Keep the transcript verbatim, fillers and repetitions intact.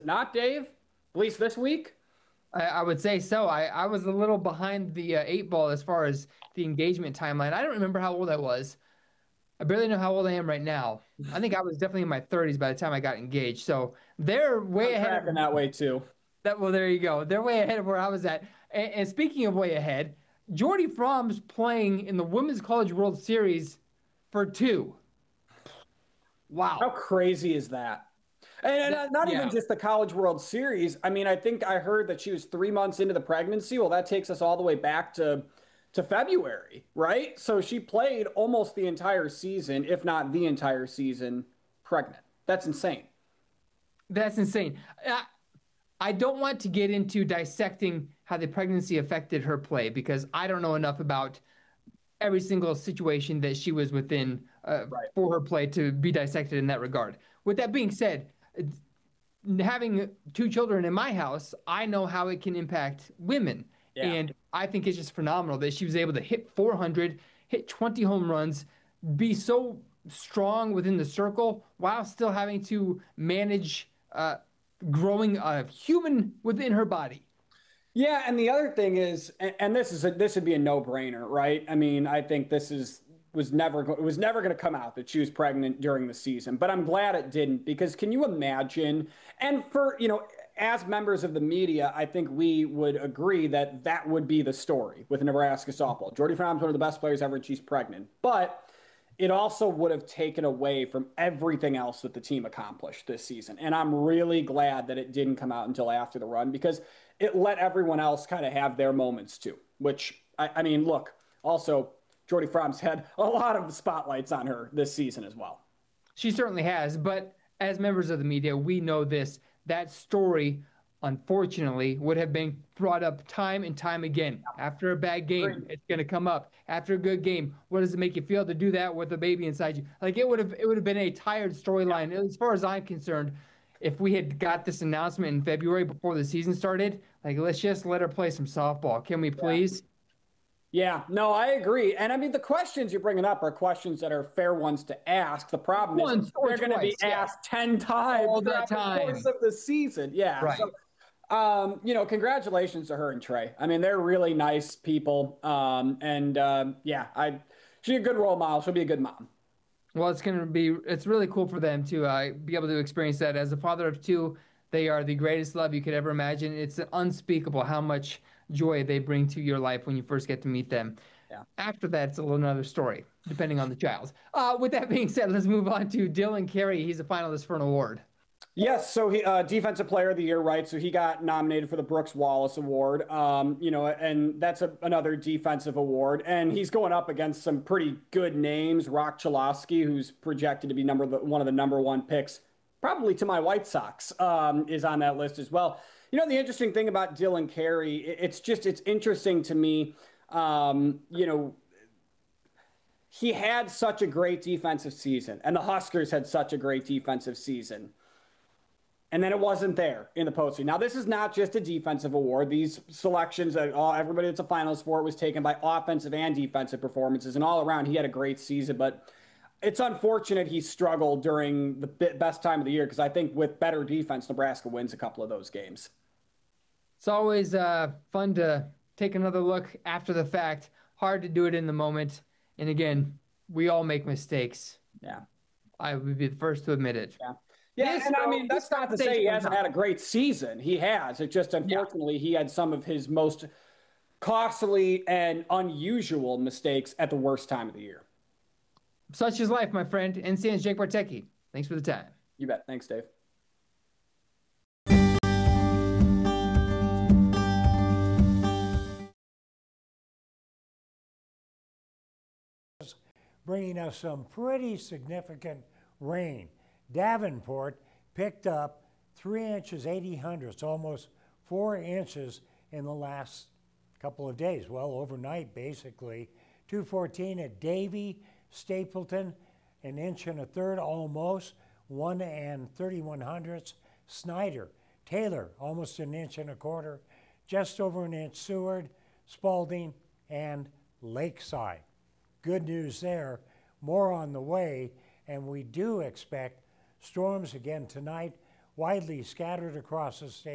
Not Dave, at least this week. I, I would say so. I, I was a little behind the uh, eight ball as far as the engagement timeline. I don't remember how old I was. I barely know how old I am right now. I think I was definitely in my thirties by the time I got engaged. So they're way I'm ahead of tracking that way too. that. Well, there you go. They're way ahead of where I was at. And, and speaking of way ahead, Jordy Fromm's playing in the Women's College World Series for two. How Wow. crazy is that? And That, uh, not even yeah. just the College World Series. I mean, I think I heard that she was three months into the pregnancy. Well, that takes us all the way back to to February, right? So she played almost the entire season, if not the entire season, pregnant. That's insane. That's insane. I, I don't want to get into dissecting how the pregnancy affected her play because I don't know enough about every single situation that she was within uh, Right. for her play to be dissected in that regard. With that being said, having two children in my house, I know how it can impact women. Yeah. And I think it's just phenomenal that she was able to hit four hundred, hit twenty home runs, be so strong within the circle while still having to manage uh, growing a human within her body. Yeah, and the other thing is, and, and this is a, this would be a no-brainer, right? I mean, I think this is was never go- it was never going to come out that she was pregnant during the season, but I'm glad it didn't because can you imagine? And for, you know, as members of the media, I think we would agree that that would be the story with Nebraska softball. Jordy Fromm's one of the best players ever, and she's pregnant, but it also would have taken away from everything else that the team accomplished this season. And I'm really glad that it didn't come out until after the run because it let everyone else kind of have their moments too. Which, I, I mean, look, also, Jordy Fromm's had a lot of spotlights on her this season as well. She certainly has, but as members of the media, we know this. That story, unfortunately, would have been brought up time and time again. After a bad game, Agreed. it's going to come up. After a good game, what does it make you feel to do that with a baby inside you? Like it would have, it would have been a tired storyline. As far as I'm concerned, if we had got this announcement in February before the season started, like let's just let her play some softball, can we Yeah. please? Yeah, no, I agree. And I mean, the questions you're bringing up are questions that are fair ones to ask. The problem is Once or they're going to be twice, yeah, asked ten times all that throughout the course time. of the season. Yeah. So, Right. um, you know, congratulations to her and Trey. I mean, they're really nice people. Um, and um, yeah, I she's a good role model. She'll be a good mom. Well, it's going to be, it's really cool for them to uh, be able to experience that. As a father of two, they are the greatest love you could ever imagine. It's unspeakable how much joy they bring to your life when you first get to meet them. Yeah. After that, it's a little another story, depending on the child. Uh, with that being said, let's move on to Dylan Carey. He's a finalist for an award. Yes, so he uh, defensive player of the year, right? So he got nominated for the Brooks Wallace Award, um, you know, and that's a, another defensive award. And he's going up against some pretty good names. Rock Chalosky, who's projected to be number the, one of the number one picks, probably to my White Sox, um, is on that list as well. You know, the interesting thing about Dylan Carey, it's just it's interesting to me. Um, you know, he had such a great defensive season, and the Huskers had such a great defensive season. And then it wasn't there in the postseason. Now, this is not just a defensive award. These selections, uh, everybody that's a finalist for it was taken by offensive and defensive performances. And all around, he had a great season. But it's unfortunate he struggled during the best time of the year because I think with better defense, Nebraska wins a couple of those games. It's always uh, fun to take another look after the fact. Hard to do it in the moment. And again, we all make mistakes. Yeah. I would be the first to admit it. Yeah. Yeah. This, And I though, mean, this that's not to say conversation he was hasn't not. had a great season. He has. It just, Yeah. unfortunately, he had some of his most costly and unusual mistakes at the worst time of the year. Such is life, my friend. N C N's Jake Bartecki. Thanks for the time. You bet. Thanks, Dave. Bringing us some pretty significant rain. Davenport picked up three inches, eighty hundredths, almost four inches in the last couple of days. Well, overnight, basically. two fourteen at Davie, Stapleton, an inch and a third almost, one and thirty-one hundredths. Snyder, Taylor, almost an inch and a quarter, just over an inch Seward, Spalding, and Lakeside. Good news there, more on the way, and we do expect storms again tonight. widely scattered across the state.